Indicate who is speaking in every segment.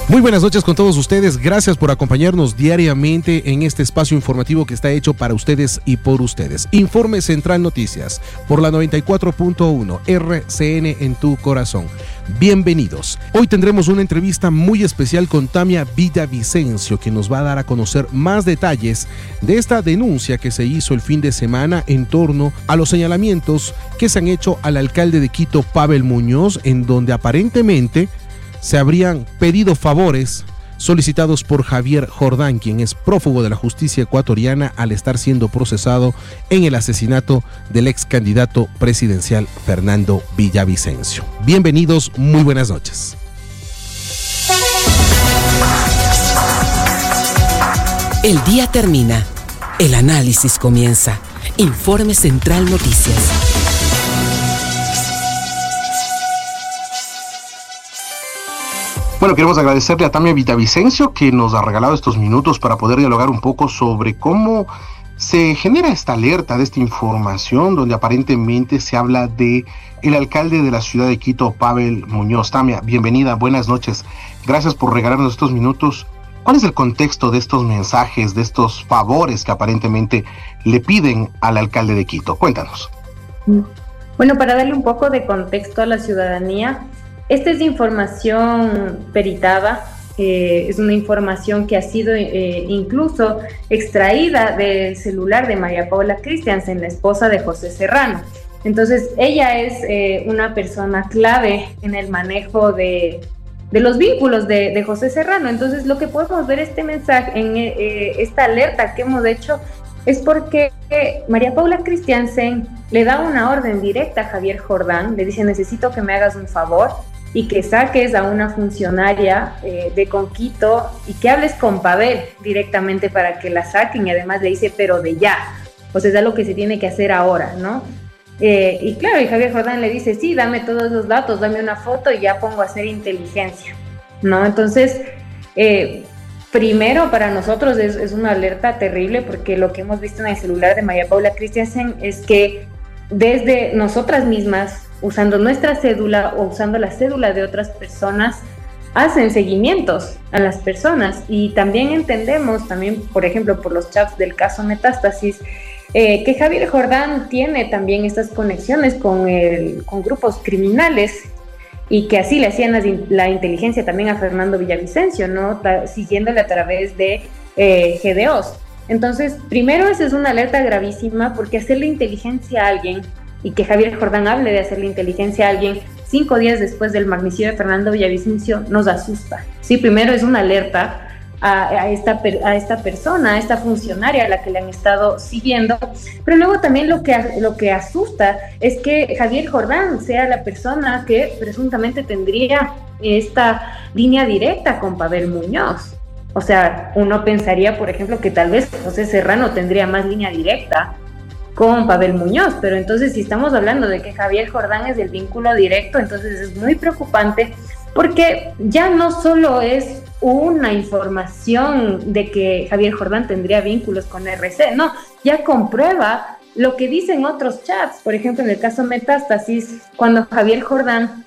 Speaker 1: Muy buenas noches con todos ustedes, gracias por acompañarnos diariamente en este espacio informativo que está hecho para ustedes y por ustedes. Informe Central Noticias por la 94.1 RCN en tu corazón. Bienvenidos. Hoy tendremos una entrevista muy especial con Tamia Villavicencio, que nos va a dar a conocer más detalles de esta denuncia que se hizo el fin de semana en torno a los señalamientos que se han hecho al alcalde de Quito, Pavel Muñoz, en donde aparentemente se habrían pedido favores solicitados por Javier Jordán, quien es prófugo de la justicia ecuatoriana al estar siendo procesado en el asesinato del ex candidato presidencial Fernando Villavicencio. Bienvenidos, muy buenas noches.
Speaker 2: El día termina, el análisis comienza. Informe Central Noticias.
Speaker 1: Bueno, queremos agradecerle a Tamia Villavicencio que nos ha regalado estos minutos para poder dialogar un poco sobre cómo se genera esta alerta de esta información donde aparentemente se habla de el alcalde de la ciudad de Quito, Pavel Muñoz. Tamia, bienvenida, buenas noches. Gracias por regalarnos estos minutos. ¿Cuál es el contexto de estos mensajes, de estos favores que aparentemente le piden al alcalde de Quito? Cuéntanos.
Speaker 3: Bueno, para darle un poco de contexto a la ciudadanía, esta es información peritada, es una información que ha sido incluso extraída del celular de María Paula Christiansen, la esposa de José Serrano. Entonces, ella es una persona clave en el manejo de los vínculos de José Serrano. Entonces, lo que podemos ver este mensaje, en esta alerta que hemos hecho, es porque María Paula Christiansen le da una orden directa a Javier Jordán, le dice: necesito que me hagas un favor y que saques a una funcionaria de Quito y que hables con Pavel directamente para que la saquen, y además le dice, pero de ya, o sea, es algo que se tiene que hacer ahora, ¿no? Y claro, y Javier Jordán le dice, sí, dame todos los datos, dame una foto y ya pongo a hacer inteligencia, ¿no? Entonces, primero para nosotros es una alerta terrible, porque lo que hemos visto en el celular de María Paula Christiansen es que desde nosotras mismas, usando nuestra cédula o usando la cédula de otras personas, hacen seguimientos a las personas. Y también entendemos, por ejemplo, por los chats del caso Metástasis, que Javier Jordán tiene también estas conexiones con grupos criminales, y que así le hacían la inteligencia también a Fernando Villavicencio, ¿no? Siguiéndole a través de GDOs. Entonces, primero, esa es una alerta gravísima, porque hacerle inteligencia a alguien, y que Javier Jordán hable de hacerle inteligencia a alguien 5 días después del magnicidio de Fernando Villavicencio, nos asusta. Sí, primero es una alerta a esta persona, a esta funcionaria a la que le han estado siguiendo, pero luego también lo que asusta es que Javier Jordán sea la persona que presuntamente tendría esta línea directa con Pavel Muñoz. O sea, uno pensaría, por ejemplo, que tal vez José Serrano tendría más línea directa con Pavel Muñoz, pero entonces si estamos hablando de que Javier Jordán es el vínculo directo, entonces es muy preocupante, porque ya no solo es una información de que Javier Jordán tendría vínculos con RC, no, ya comprueba lo que dicen otros chats. Por ejemplo, en el caso Metástasis, cuando Javier Jordán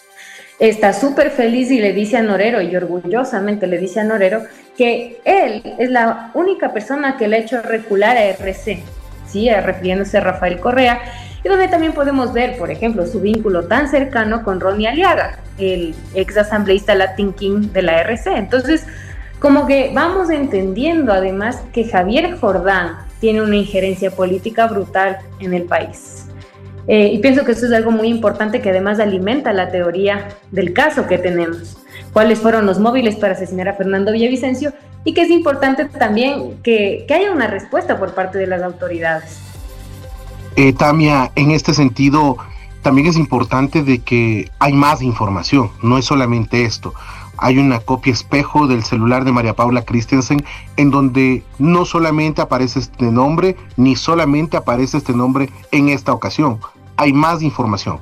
Speaker 3: está súper feliz y le dice a Norero, y orgullosamente le dice a Norero, que él es la única persona que le ha hecho recular a RC, ¿sí? Refiriéndose a Rafael Correa, y donde también podemos ver, por ejemplo, su vínculo tan cercano con Ronnie Aliaga, el ex asambleísta Latin King de la RC. Entonces, como que vamos entendiendo además que Javier Jordán tiene una injerencia política brutal en el país. Y pienso que eso es algo muy importante, que además alimenta la teoría del caso que tenemos. Cuáles fueron los móviles para asesinar a Fernando Villavicencio, y que es importante también que haya una respuesta por parte de las autoridades.
Speaker 1: Tamia, en este sentido, también es importante de que hay más información, no es solamente esto. Hay una copia espejo del celular de María Paula Christiansen, en donde no solamente aparece este nombre, ni solamente aparece este nombre en esta ocasión. Hay más información.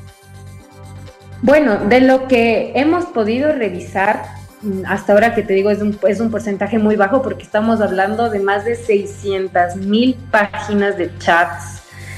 Speaker 3: Bueno, de lo que hemos podido revisar hasta ahora, que te digo, es un porcentaje muy bajo, porque estamos hablando de más de 600,000 páginas de chats.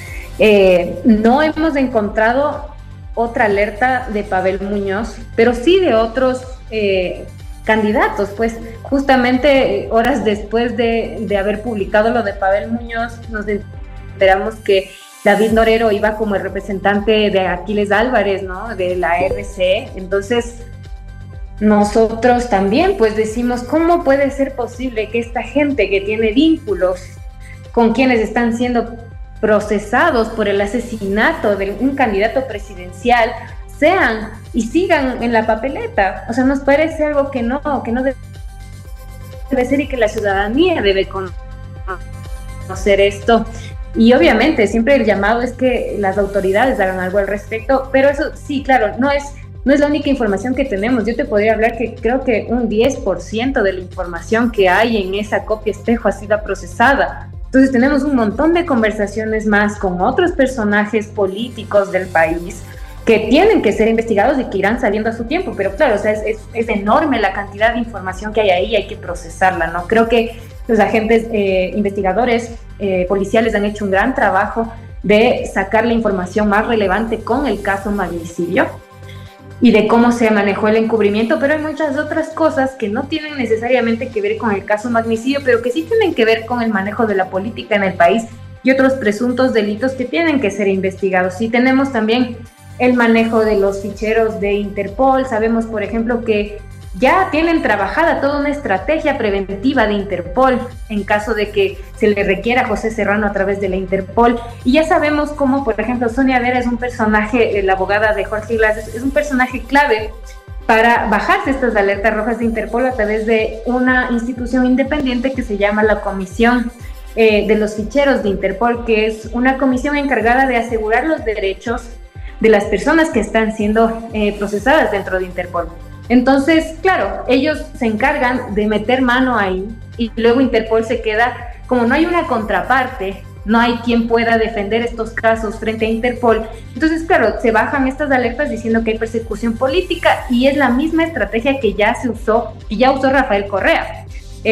Speaker 3: No hemos encontrado otra alerta de Pavel Muñoz, pero sí de otros candidatos. Pues justamente horas después de haber publicado lo de Pavel Muñoz, nos enteramos que David Norero iba como el representante de Aquiles Álvarez, ¿no? De la RC. Entonces, nosotros también pues decimos, ¿cómo puede ser posible que esta gente que tiene vínculos con quienes están siendo procesados por el asesinato de un candidato presidencial sean y sigan en la papeleta? O sea, nos parece algo que no debe ser, y que la ciudadanía debe conocer esto. Y obviamente siempre el llamado es que las autoridades hagan algo al respecto, pero eso sí, claro, no es la única información que tenemos. Yo te podría hablar que creo que un 10% de la información que hay en esa copia espejo ha sido procesada. Entonces tenemos un montón de conversaciones más con otros personajes políticos del país que tienen que ser investigados y que irán saliendo a su tiempo, pero claro, o sea, es enorme la cantidad de información que hay ahí, hay que procesarla, ¿no? Creo que los agentes investigadores policiales han hecho un gran trabajo de sacar la información más relevante con el caso magnicidio y de cómo se manejó el encubrimiento, pero hay muchas otras cosas que no tienen necesariamente que ver con el caso magnicidio, pero que sí tienen que ver con el manejo de la política en el país y otros presuntos delitos que tienen que ser investigados. Y tenemos también el manejo de los ficheros de Interpol. Sabemos, por ejemplo, que ya tienen trabajada toda una estrategia preventiva de Interpol en caso de que se le requiera a José Serrano a través de la Interpol. Y ya sabemos cómo, por ejemplo, Sonia Vera es un personaje, la abogada de Jorge Glass, es un personaje clave para bajarse estas alertas rojas de Interpol a través de una institución independiente que se llama la Comisión de los Ficheros de Interpol, que es una comisión encargada de asegurar los derechos de las personas que están siendo procesadas dentro de Interpol. Entonces, claro, ellos se encargan de meter mano ahí y luego Interpol se queda, como no hay una contraparte, no hay quien pueda defender estos casos frente a Interpol. Entonces, claro, se bajan estas alertas diciendo que hay persecución política y es la misma estrategia que ya se usó y ya usó Rafael Correa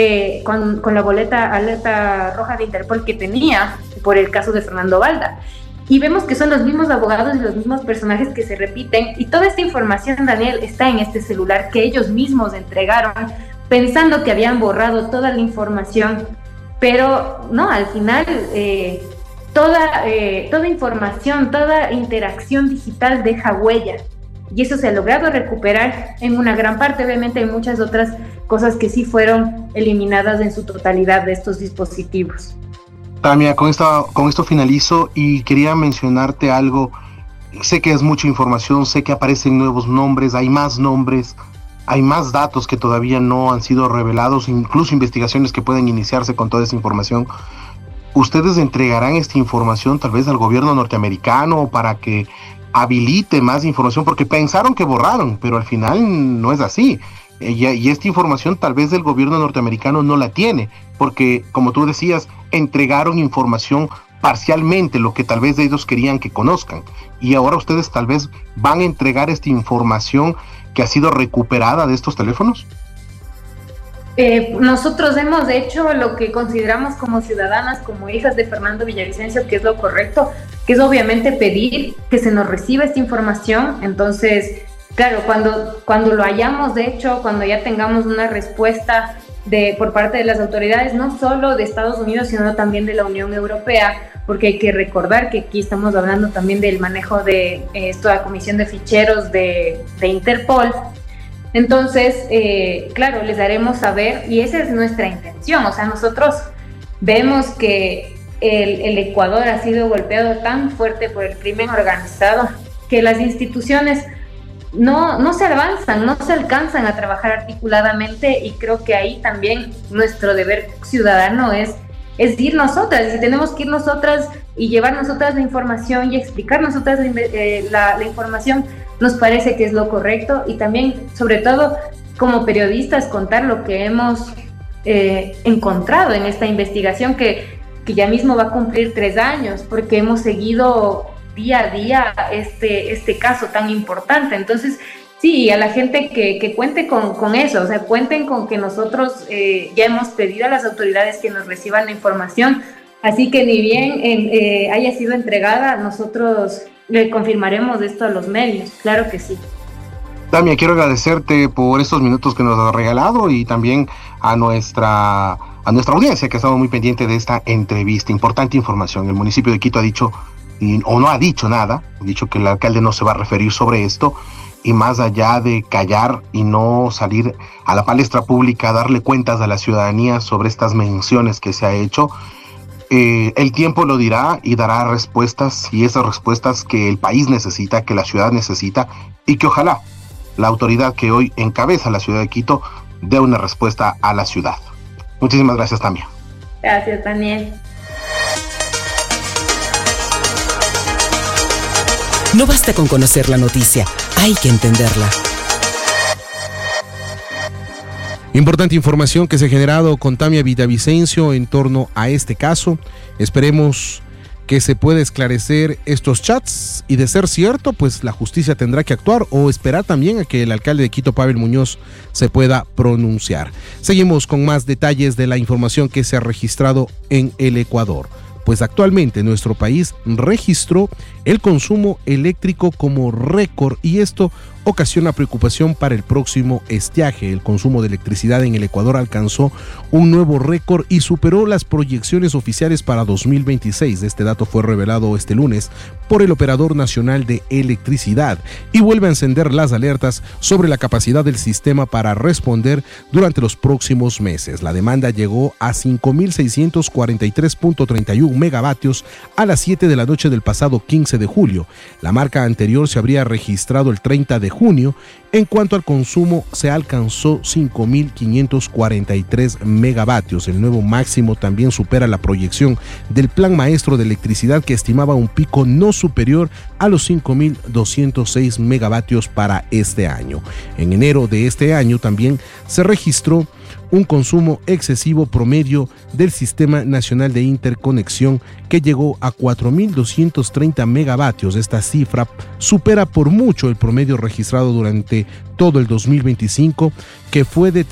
Speaker 3: con la alerta roja de Interpol que tenía por el caso de Fernando Balda. Y vemos que son los mismos abogados y los mismos personajes que se repiten. Y toda esta información, Daniel, está en este celular que ellos mismos entregaron pensando que habían borrado toda la información. Pero no, al final toda información, toda interacción digital deja huella. Y eso se ha logrado recuperar en una gran parte. Obviamente hay muchas otras cosas que sí fueron eliminadas en su totalidad de estos dispositivos.
Speaker 4: Tamia, con esto finalizo y quería mencionarte algo. Sé que es mucha información, sé que aparecen nuevos nombres, hay más datos que todavía no han sido revelados, incluso investigaciones que pueden iniciarse con toda esa información. ¿Ustedes entregarán esta información tal vez al gobierno norteamericano para que habilite más información? Porque pensaron que borraron, pero al final no es así. Y esta información tal vez el gobierno norteamericano no la tiene, porque como tú decías, entregaron información parcialmente, lo que tal vez ellos querían que conozcan, y ahora ustedes tal vez van a entregar esta información que ha sido recuperada de estos teléfonos.
Speaker 3: Nosotros hemos hecho lo que consideramos como ciudadanas, como hijas de Fernando Villavicencio, que es lo correcto, que es obviamente pedir que se nos reciba esta información. Entonces, claro, cuando lo hayamos hecho, cuando ya tengamos una respuesta por parte de las autoridades, no solo de Estados Unidos, sino también de la Unión Europea, porque hay que recordar que aquí estamos hablando también del manejo de esta comisión de ficheros de Interpol. Entonces, claro, les haremos saber, y esa es nuestra intención. O sea, nosotros vemos que el Ecuador ha sido golpeado tan fuerte por el crimen organizado que las instituciones no se avanzan, no se alcanzan a trabajar articuladamente, y creo que ahí también nuestro deber ciudadano es ir nosotras, y si tenemos que ir nosotras y llevar nosotras la información y explicar nosotras la información, nos parece que es lo correcto. Y también, sobre todo, como periodistas, contar lo que hemos encontrado en esta investigación que ya mismo va a cumplir 3 años, porque hemos seguido día a día este caso tan importante. Entonces, sí, a la gente que cuente con eso, o sea, cuenten con que nosotros ya hemos pedido a las autoridades que nos reciban la información, así que ni bien haya sido entregada, nosotros le confirmaremos esto a los medios, claro que sí.
Speaker 4: Damia, quiero agradecerte por estos minutos que nos has regalado y también a nuestra audiencia que ha estado muy pendiente de esta entrevista. Importante información. El municipio de Quito ha dicho, o no ha dicho nada, ha dicho que el alcalde no se va a referir sobre esto, y más allá de callar y no salir a la palestra pública a darle cuentas a la ciudadanía sobre estas menciones que se ha hecho, el tiempo lo dirá y dará respuestas, y esas respuestas que el país necesita, que la ciudad necesita, y que ojalá la autoridad que hoy encabeza la ciudad de Quito dé una respuesta a la ciudad. Muchísimas gracias, Tamia.
Speaker 3: Gracias, Daniel.
Speaker 2: No basta con conocer la noticia, hay que entenderla.
Speaker 1: Importante información que se ha generado con Tamia Villavicencio en torno a este caso. Esperemos que se pueda esclarecer estos chats y, de ser cierto, pues la justicia tendrá que actuar, o esperar también a que el alcalde de Quito, Pavel Muñoz, se pueda pronunciar. Seguimos con más detalles de la información que se ha registrado en el Ecuador. Pues actualmente nuestro país registró el consumo eléctrico como récord, y esto ocasiona preocupación para el próximo estiaje. El consumo de electricidad en el Ecuador alcanzó un nuevo récord y superó las proyecciones oficiales para 2026. Este dato fue revelado este lunes por el Operador Nacional de Electricidad y vuelve a encender las alertas sobre la capacidad del sistema para responder durante los próximos meses. La demanda llegó a 5.643.31 megavatios a las 7 de la noche del pasado 15 de julio. La marca anterior se habría registrado el 30 de junio. En cuanto al consumo, se alcanzó 5.543 megavatios. El nuevo máximo también supera la proyección del Plan Maestro de Electricidad, que estimaba un pico no superior a los 5.206 megavatios para este año. En enero de este año también se registró un consumo excesivo promedio del Sistema Nacional de Interconexión, que llegó a 4.230 megavatios. Esta cifra supera por mucho el promedio registrado durante todo el 2025, que fue de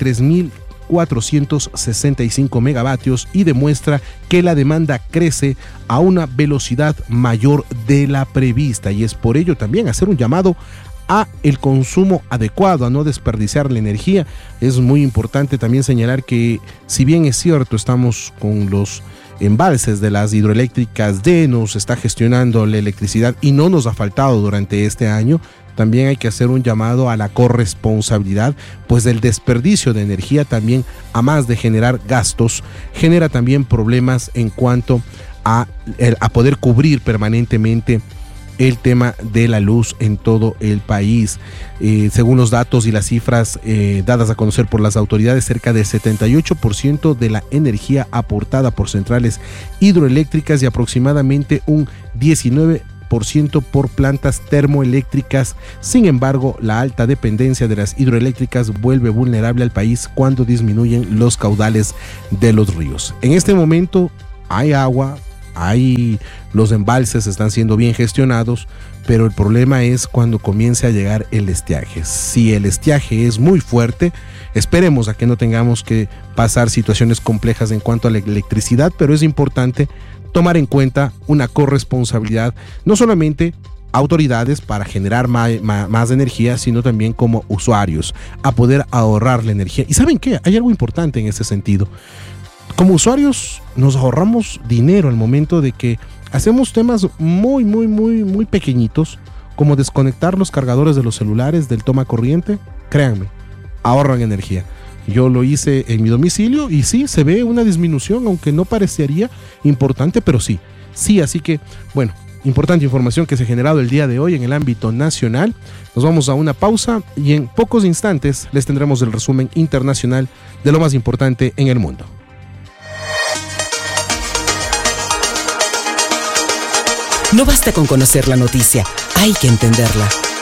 Speaker 1: 3.465 megavatios, y demuestra que la demanda crece a una velocidad mayor de la prevista, y es por ello también hacer un llamado a el consumo adecuado, a no desperdiciar la energía. Es muy importante también señalar que, si bien es cierto, estamos con los embalses de las hidroeléctricas nos está gestionando la electricidad y no nos ha faltado durante este año, también hay que hacer un llamado a la corresponsabilidad, pues el desperdicio de energía también, a más de generar gastos, genera también problemas en cuanto a poder cubrir permanentemente el tema de la luz en todo el país. Según los datos y las cifras dadas a conocer por las autoridades, cerca del 78% de la energía aportada por centrales hidroeléctricas y aproximadamente un 19% por plantas termoeléctricas. Sin embargo, la alta dependencia de las hidroeléctricas vuelve vulnerable al país cuando disminuyen los caudales de los ríos. En este momento hay agua, los embalses están siendo bien gestionados, pero el problema es cuando comience a llegar el estiaje. Si el estiaje es muy fuerte, esperemos a que no tengamos que pasar situaciones complejas en cuanto a la electricidad, pero es importante tomar en cuenta una corresponsabilidad, no solamente autoridades para generar más energía, sino también como usuarios, a poder ahorrar la energía. ¿Y saben qué? Hay algo importante en ese sentido. Como usuarios nos ahorramos dinero al momento de que hacemos temas muy pequeñitos, como desconectar los cargadores de los celulares del toma corriente. Créanme, ahorran energía. Yo lo hice en mi domicilio y sí, se ve una disminución, aunque no parecería importante, pero sí, así que, bueno, importante información que se ha generado el día de hoy en el ámbito nacional. Nos vamos a una pausa y en pocos instantes les tendremos el resumen internacional de lo más importante en el mundo.
Speaker 2: No basta con conocer la noticia, hay que entenderla.